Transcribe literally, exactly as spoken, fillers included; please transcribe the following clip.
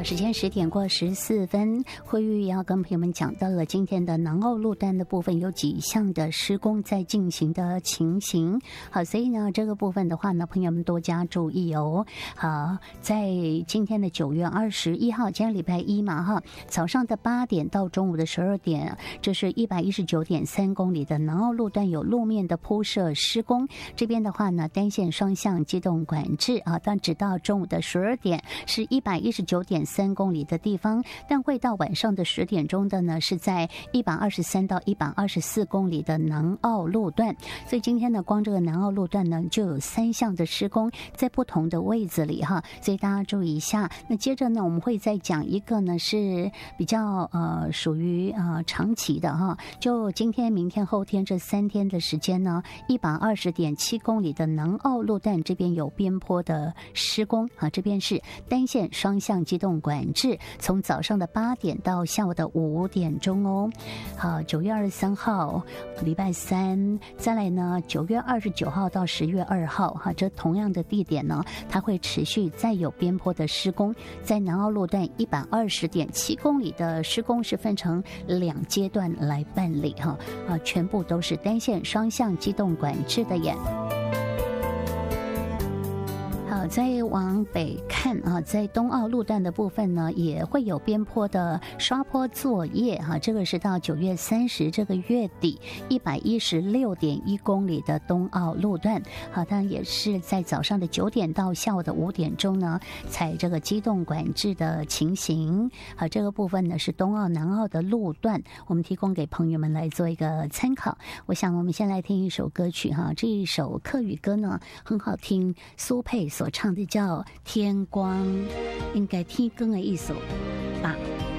好，时间十点过十四分，慧玉要跟朋友们讲到了今天的南澳路段的部分有几项的施工在进行的情形。好，所以呢这个部分的话呢，朋友们多加注意哦。好，在今天的九月二十一号，今天礼拜一嘛哈，早上的八点到中午的十二点，这是一百一十九点三公里的南澳路段有路面的铺设施工。这边的话呢，单线双向机动管制啊，但直到中午的十二点是一百一十九点三公里的地方，但会到晚上的十点钟的呢，是在一百二十三到一百二十四公里的南澳路段。所以今天呢，光这个南澳路段呢，就有三项的施工在不同的位置里哈，所以大家注意一下。那接着呢，我们会再讲一个呢是比较呃属于呃长期的哈，就今天、明天、后天这三天的时间呢，一百二十点七公里的南澳路段这边有边坡的施工啊，这边是单线双向机动管制，从早上的八点到下午的五点钟哦。好，九月二十三号礼拜三，再来呢九月二十九号到十月二号哈，这同样的地点呢，它会持续再有边坡的施工，在南澳路段一百二十点七公里的施工是分成两阶段来办理哈，啊，全部都是单线双向机动管制的耶。好，再往北看啊，在东澳路段的部分呢，也会有边坡的刷坡作业哈。这个是到九月三十这个月底，一百一十六点一公里的东澳路段。好，它也是在早上的九点到下午的五点钟呢，采这个机动管制的情形。好，这个部分呢是东澳、南澳的路段，我们提供给朋友们来做一个参考。我想我们先来听一首歌曲哈，这一首客语歌呢很好听，苏佩所唱的叫《天光》，应该天光的意思吧。